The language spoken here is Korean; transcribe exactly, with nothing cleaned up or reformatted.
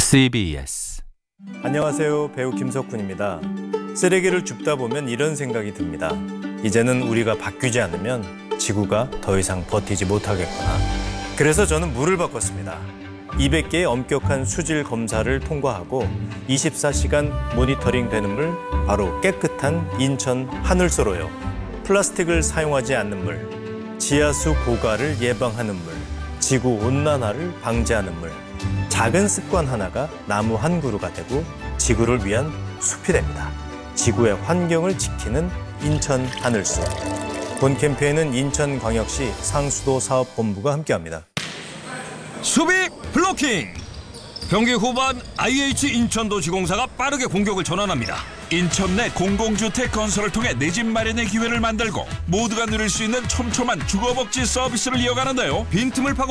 씨비에스 안녕하세요. 배우 김석훈입니다. 쓰레기를 줍다 보면 이런 생각이 듭니다. 이제는 우리가 바뀌지 않으면 지구가 더 이상 버티지 못하겠구나. 그래서 저는 물을 바꿨습니다. 이백 개의 엄격한 수질 검사를 통과하고 이십사 시간 모니터링 되는 물, 바로 깨끗한 인천 하늘소로요. 플라스틱을 사용하지 않는 물, 지하수 고갈을 예방하는 물, 지구 온난화를 방지하는 물. 작은 습관 하나가 나무 한 그루가 되고 지구를 위한 숲이 됩니다. 지구의 환경을 지키는 인천 하늘소. 본 캠페인은 인천광역시 상수도 사업본부가 함께합니다. 수비 블로킹! 경기 후반 아이에이치 인천도시공사가 빠르게 공격을 전환합니다. 인천 내 공공주택 건설을 통해 내 집 마련의 기회를 만들고 모두가 누릴 수 있는 촘촘한 주거복지 서비스를 이어가는데요. 빈틈을 파고